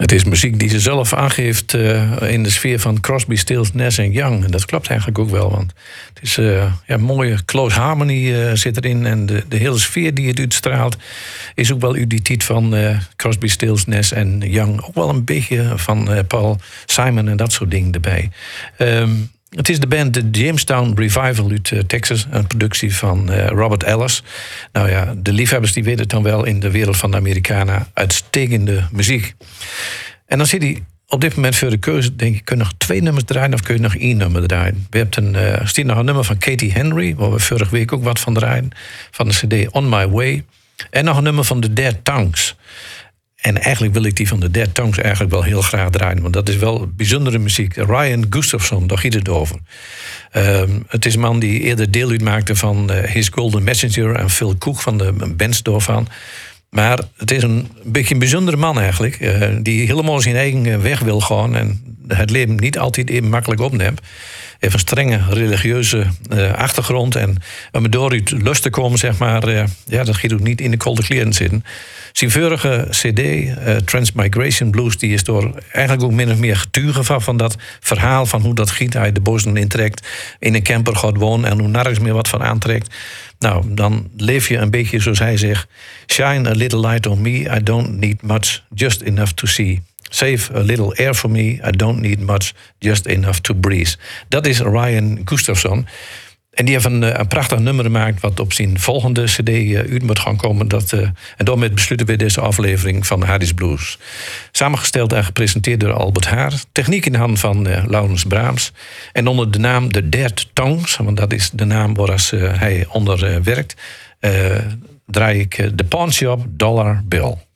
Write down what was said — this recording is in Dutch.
Het is muziek die ze zelf aangeeft in de sfeer van Crosby, Stills, Nash & Young. En dat klopt eigenlijk ook wel, want het is een mooie close harmony zit erin. En de hele sfeer die het uitstraalt is ook wel die titel van Crosby, Stills, Nash & Young. Ook wel een beetje van Paul Simon en dat soort dingen erbij. Het is de band de Jamestown Revival uit Texas, een productie van Robert Ellis. Nou ja, de liefhebbers die weten het dan wel in de wereld van de Americana. Uitstekende muziek. En dan zit hij op dit moment voor de keuze, denk ik, kun je nog 2 nummers draaien of kun je nog 1 nummer draaien? We hebben stiet nog een nummer van Katie Henry, waar we vorige week ook wat van draaien, van de CD On My Way. En nog een nummer van The Dead Tongues. En eigenlijk wil ik die van de Dead Tongues eigenlijk wel heel graag draaien. Want dat is wel bijzondere muziek. Ryan Gustafson, daar gaat het over. Het is een man die eerder deel uitmaakte van His Golden Messenger en Phil Cook van de bands daarvan. Maar het is een beetje een bijzondere man eigenlijk. Die helemaal zijn eigen weg wil gaan. En het leven niet altijd even makkelijk opneemt. Heeft een strenge religieuze achtergrond. En om door uit lust te komen, zeg maar, dat gaat ook niet in de kolde kleren zitten. Zijn vorige CD, Transmigration Blues, die is door eigenlijk ook min of meer getuige van dat verhaal van hoe dat giet hij de bossen intrekt, in een camper gaat wonen en hoe nergens meer wat van aantrekt. Nou, dan leef je een beetje zoals hij zegt. Shine a little light on me, I don't need much, just enough to see. Save a little air for me, I don't need much, just enough to breathe. Dat is Ryan Gustafson. En die heeft een prachtig nummer gemaakt wat op zijn volgende cd uit moet gaan komen. En daarmee besluiten we deze aflevering van Hardy's Blues. Samengesteld en gepresenteerd door Albert Haar. Techniek in de hand van Laurens Braams. En onder de naam The Dead Tongues, want dat is de naam waar hij onder werkt, draai ik de Pawnshop Dollar Bill.